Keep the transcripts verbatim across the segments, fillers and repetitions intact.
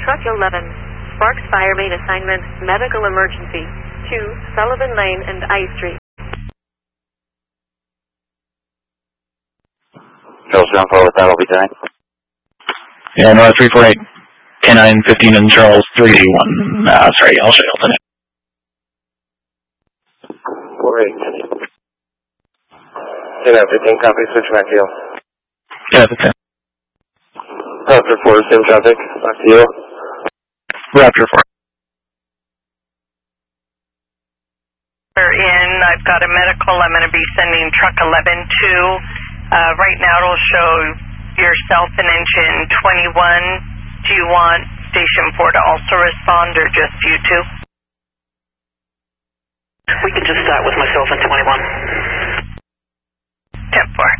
Truck eleven, Sparks Fire Main Assignment, Medical Emergency, two Sullivan Lane and I Street. Charles John four with that, I'll be dying. Yeah, North three four eight, K nine fifteen and Charles three one. Uh, sorry, I'll show you alternate. four eight. K nine fifteen, copy, switch back to you. Yeah, that's it. Raptor four, same traffic, back to you. Raptor four. In, I've got a medical, I'm going to be sending truck eleven to, uh, right now it'll show yourself and engine twenty-one. Do you want station four to also respond or just you two? We can just start with myself and twenty-one. ten four.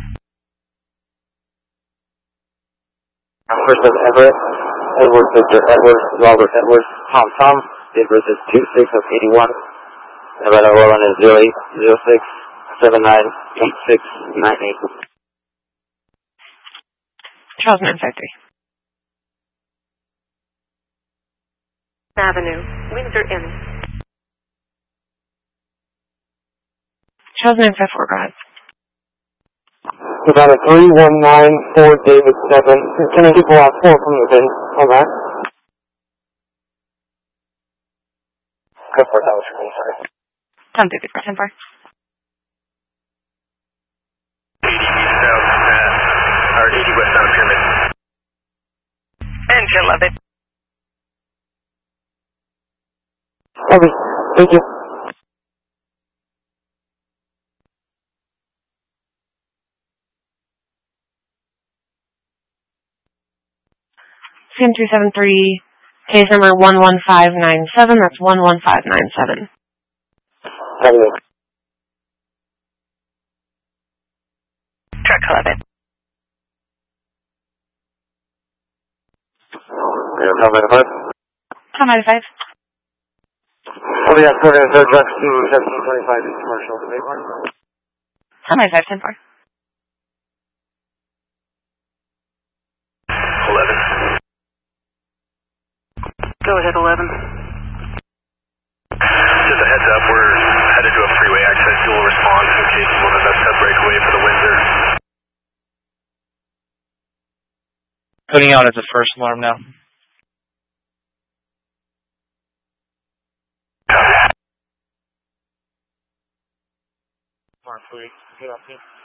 First is Everett, Edwards, Victor, Edwards, Robert, Edwards, Tom, Tom, Edwards is two six of eighty-one, Nevada Roland is zero eight zero six seven nine eight six nine eight. Charles nine five three. Avenue, Windsor Inn. Charles nine five four, go ahead. Nevada three one nine four David seven. Can I get the last four from the bin on that? Go for it, that was for me, sorry. Tom David, ten four. Or eighty westbound Pyramid. Engine eleven. Okay, thank you. C M three seven three, case number one one five nine seven, that's one one five nine seven. Thank you. Truck eleven. Yeah, Tom ninety-five. Tom ninety-five. Oh yeah, third and third trucks to seventeen twenty-five commercial. Tom ninety-five, ten four. eleven. Go ahead, eleven. Just a heads up, we're headed to a freeway access dual response in case you want to mess up breakaway for the Windsor. Putting out as a first alarm now. Copy. Mark three, get up here.